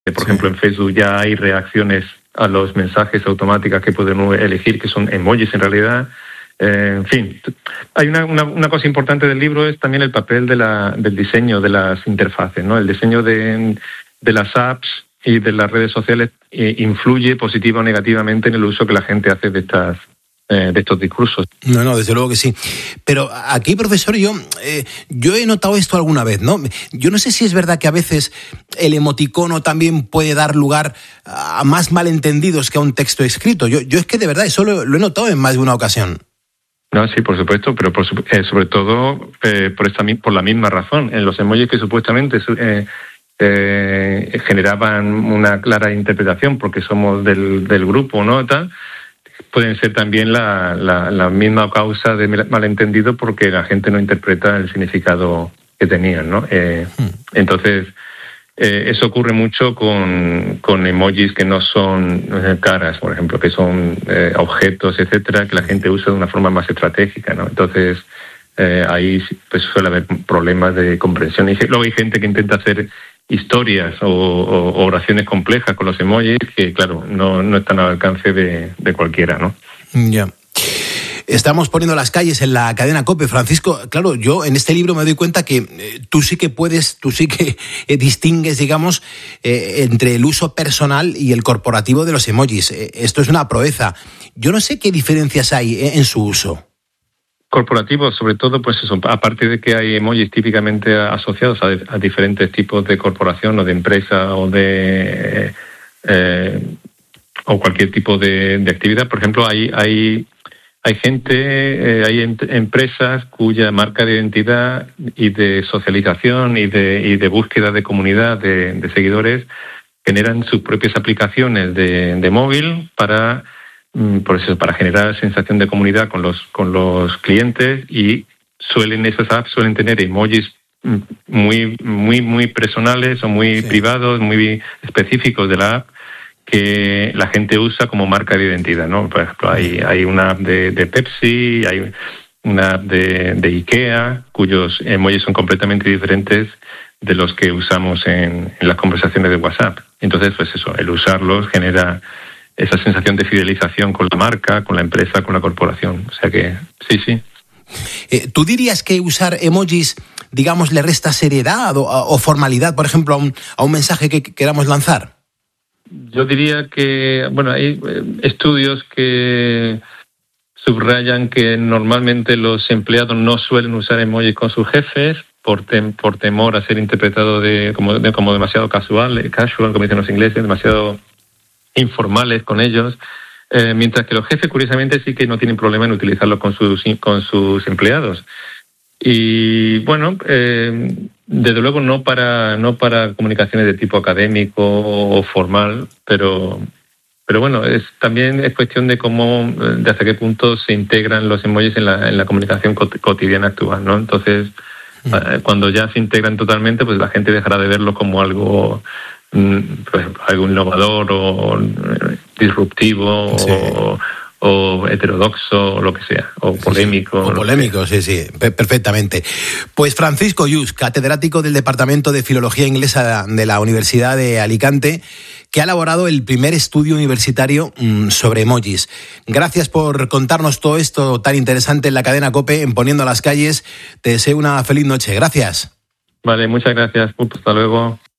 Por ejemplo, en Facebook ya hay reacciones a los mensajes automáticas que podemos elegir, que son emojis en realidad. En fin, hay una cosa importante del libro, es también el papel del diseño de las interfaces, ¿no? El diseño de las apps y de las redes sociales influye positiva o negativamente en el uso que la gente hace de estos discursos. No, desde luego que sí. Pero aquí, profesor, yo he notado esto alguna vez, ¿no? Yo no sé si es verdad que a veces el emoticono también puede dar lugar a más malentendidos que a un texto escrito. Yo es que de verdad eso lo he notado en más de una ocasión. No, sí, por supuesto, pero sobre todo por la misma razón. En los emojis que supuestamente generaban una clara interpretación porque somos del grupo, ¿no? Tal, pueden ser también la misma causa de malentendido porque la gente no interpreta el significado que tenían, ¿no? Entonces, eso ocurre mucho con emojis que no son caras, por ejemplo, que son objetos, etcétera, que la gente usa de una forma más estratégica, ¿no? Entonces, ahí pues suele haber problemas de comprensión. Y luego hay gente que intenta hacer historias o oraciones complejas con los emojis que, claro, no están al alcance de cualquiera, ¿no? Ya. Estamos poniendo las calles en la cadena COPE. Francisco, claro, yo en este libro me doy cuenta que tú sí que distingues, digamos, entre el uso personal y el corporativo de los emojis. Esto es una proeza. Yo no sé qué diferencias hay en su uso. Corporativo, sobre todo, pues eso, aparte de que hay emojis típicamente asociados a diferentes tipos de corporación o de empresa o o cualquier tipo de actividad. Por ejemplo, hay empresas cuya marca de identidad y de socialización y de búsqueda de comunidad de seguidores generan sus propias aplicaciones de móvil para generar sensación de comunidad con los clientes, y esas apps suelen tener emojis muy muy muy personales o muy privados, muy específicos de la app, que la gente usa como marca de identidad, ¿no? Por ejemplo, hay una app de Pepsi, hay una app de IKEA, cuyos emojis son completamente diferentes de los que usamos en las conversaciones de WhatsApp. Entonces, pues eso, el usarlos genera esa sensación de fidelización con la marca, con la empresa, con la corporación. O sea que, sí. ¿Tú dirías que usar emojis, digamos, le resta seriedad o formalidad, por ejemplo, a un mensaje que queramos lanzar? Yo diría que, bueno, hay estudios que subrayan que normalmente los empleados no suelen usar emojis con sus jefes por temor a ser interpretado como demasiado casual, como dicen los ingleses, demasiado informales con ellos, mientras que los jefes, curiosamente, sí que no tienen problema en utilizarlo con sus empleados. Y bueno, desde luego no para comunicaciones de tipo académico o formal, pero bueno, también es cuestión de hasta qué punto se integran los emojis en la comunicación cotidiana actual, ¿no? Entonces, cuando ya se integran totalmente, pues la gente dejará de verlo como algo, por ejemplo, algo innovador o disruptivo, sí, o heterodoxo, o lo que sea, o polémico. O polémico, sí, perfectamente. Pues Francisco Lluch, catedrático del Departamento de Filología Inglesa de la Universidad de Alicante, que ha elaborado el primer estudio universitario sobre emojis. Gracias por contarnos todo esto tan interesante en la cadena COPE, en Poniendo las Calles. Te deseo una feliz noche. Gracias. Vale, muchas gracias. Hasta luego.